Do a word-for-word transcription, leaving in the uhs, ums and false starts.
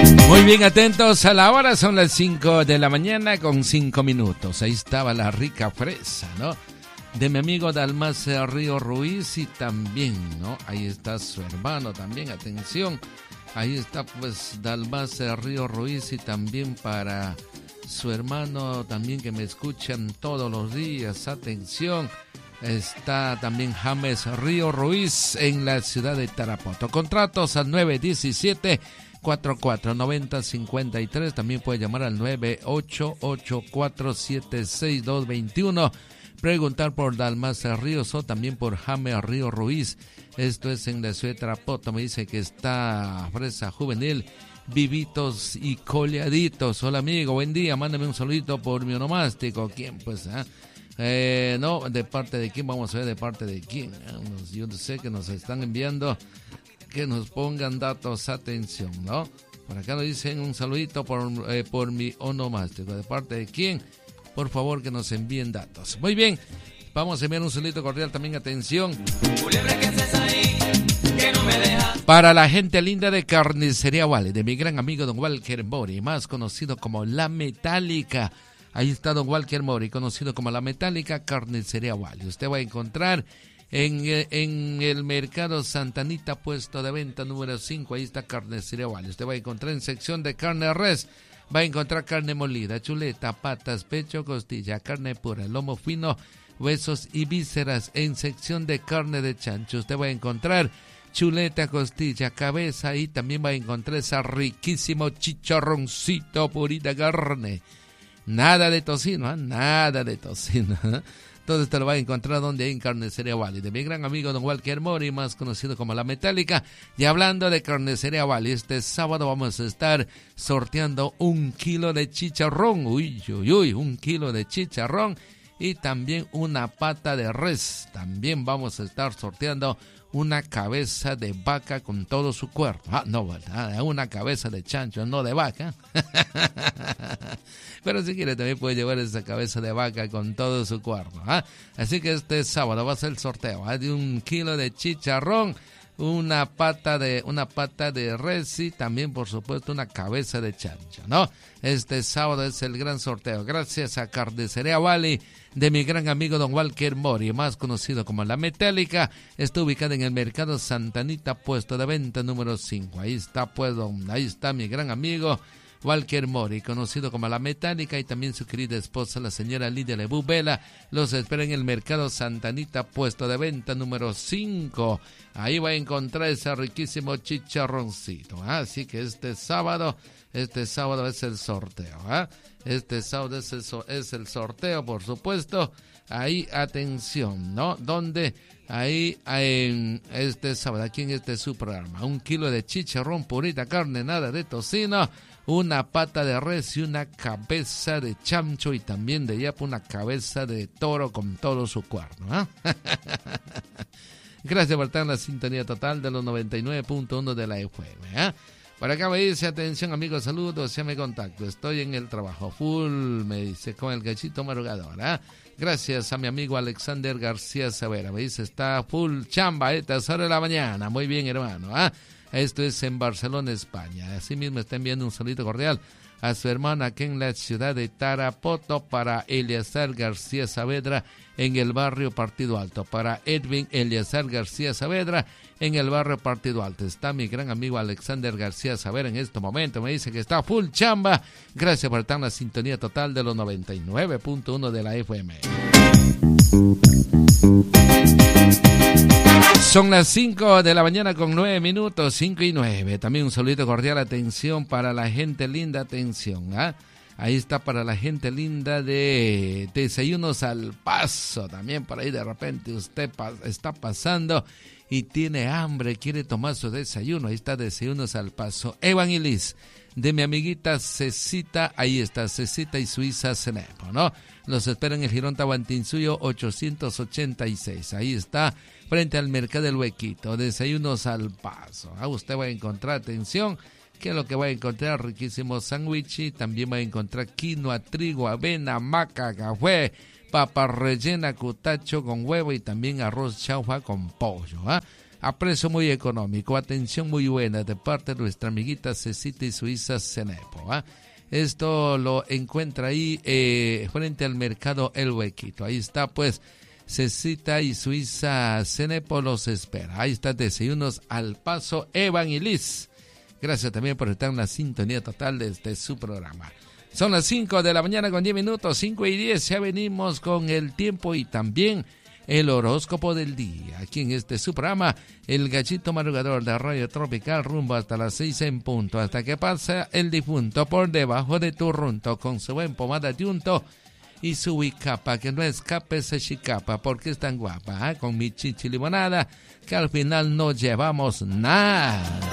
Muy bien, atentos a la hora, son las cinco de la mañana con cinco minutos. Ahí estaba la rica fresa, ¿no? De mi amigo Dalmacio Río Ruiz y también, ¿no? Ahí está su hermano también, atención. Ahí está pues Dalmacio Río Ruiz y también para su hermano también que me escuchan todos los días, atención. Está también James Río Ruiz en la ciudad de Tarapoto. Contratos al nueve diecisiete, cuarenta y cuatro noventa cincuenta y tres. También puede llamar al nueve ocho ocho cuatro siete seis dos dos uno. Preguntar por Dalmacio Ríos o también por James Río Ruiz. Esto es en la ciudad de Tarapoto. Me dice que está fresa juvenil, vivitos y coleaditos. Hola amigo, buen día. Mándame un saludito por mi onomástico. ¿Quién pues? ¿Eh? Eh, no, ¿de parte de quién? Vamos a ver de parte de quién. Yo sé que nos están enviando que nos pongan datos, atención, ¿no? Por acá nos dicen un saludito por, eh, por mi onomástico. ¿De parte de quién? Por favor que nos envíen datos. Muy bien, vamos a enviar un saludito cordial también, atención. Para la gente linda de Carnicería Wally, de mi gran amigo don Walker Mori, más conocido como La Metálica. Ahí está don Walker Mori, conocido como La Metálica, Carnicería Wally. Usted va a encontrar en, en el mercado Santanita, puesto de venta número cinco, ahí está Carnicería Wally. Usted va a encontrar en sección de carne de res, va a encontrar carne molida, chuleta, patas, pecho, costilla, carne pura, lomo fino, huesos y vísceras. En sección de carne de chancho, usted va a encontrar chuleta, costilla, cabeza y también va a encontrar ese riquísimo chicharroncito, purita carne. Nada de tocino, ¿eh? Nada de tocino. ¿eh? Todo esto lo va a encontrar donde hay en Carnicería Wally, de mi gran amigo don Walker Mori, más conocido como La Metálica. Y hablando de Carnicería Wally, este sábado vamos a estar sorteando un kilo de chicharrón. Uy, uy, uy, un kilo de chicharrón y también una pata de res. También vamos a estar sorteando una cabeza de vaca con todo su cuerpo. Ah, no, ¿verdad? Una cabeza de chancho, no de vaca. Pero si quiere también puede llevar esa cabeza de vaca con todo su cuerpo. ¿ah? Así que este sábado va a ser el sorteo ¿ah? de un kilo de chicharrón, una pata de una pata de res y también por supuesto una cabeza de chancho, ¿no? Este sábado es el gran sorteo. Gracias a Carnicería Wally de mi gran amigo don Walker Mori, más conocido como La Metálica. Está ubicada en el mercado Santanita, puesto de venta número cinco. Ahí está, pues, ahí está mi gran amigo Walker Mori, conocido como La Metálica, y también su querida esposa, la señora Lidia Lebu Vela. Los espera en el mercado Santanita, puesto de venta número cinco. Ahí va a encontrar ese riquísimo chicharroncito. ¿eh? Así que este sábado, este sábado es el sorteo. ¿eh? Este sábado es el, es el sorteo, por supuesto. Ahí, atención, ¿no? Donde ahí en este sábado, aquí en este su programa, un kilo de chicharrón, purita carne, nada de tocino, una pata de res y una cabeza de chancho y también de yapa una cabeza de toro con todo su cuerno. ¿eh? Gracias por estar en la sintonía total de los noventa y nueve punto uno de la F M. ¿eh? Por acá me dice, atención amigos, saludos, ya me contacto, estoy en el trabajo full, me dice, con el gachito madrugador. ¿eh? Gracias a mi amigo Alexander García Savera, me dice, está full chamba a esta hora de la mañana. Muy bien, hermano. ¿eh? Esto es en Barcelona, España. Asimismo está enviando un saludo cordial a su hermana aquí en la ciudad de Tarapoto, para Eleazar García Saavedra en el barrio Partido Alto, para Edwin Eleazar García Saavedra en el barrio Partido Alto. Está mi gran amigo Alexander García Saavedra en este momento, me dice que está full chamba. Gracias por estar en la sintonía total de los noventa y nueve punto uno de la F M. Son las cinco de la mañana con nueve minutos, cinco y nueve. También un saludo cordial, atención para la gente linda, atención. ¿eh? Ahí está para la gente linda de Desayunos al Paso. También por ahí de repente usted pa- está pasando y tiene hambre, quiere tomar su desayuno. Ahí está Desayunos al Paso. Evan y Liz, de mi amiguita Cecita, ahí está Cecita y Suiza Cenepo, ¿no? Los espera en el Girón Tahuantinsuyo ochocientos ochenta y seis. Ahí está, frente al Mercado del Huequito. Desayunos al Paso. Ah, usted va a encontrar, atención, que es lo que va a encontrar, riquísimo sándwich, y también va a encontrar quinoa, trigo, avena, maca, café, papa rellena, cutacho con huevo y también arroz chaufa con pollo. ¿ah? a precio muy económico, atención muy buena de parte de nuestra amiguita Cecita y Suiza Cenepo. ¿eh? Esto lo encuentra ahí eh, frente al mercado El Huequito. Ahí está pues Cecita y Suiza Cenepo los espera. Ahí está desayunos al paso Evan y Liz. Gracias también por estar en la sintonía total de este su programa. Son las cinco de la mañana con diez minutos, cinco y diez. Ya venimos con el tiempo y también el horóscopo del día. Aquí en este su programa, el gallito madrugador de Radio Tropical, rumbo hasta las seis en punto. Hasta que pasa el difunto por debajo de tu runto con su buen pomada de unto y su huicapa, que no escape esa chicapa porque es tan guapa, ¿eh? Con mi chichi limonada, que al final no llevamos nada.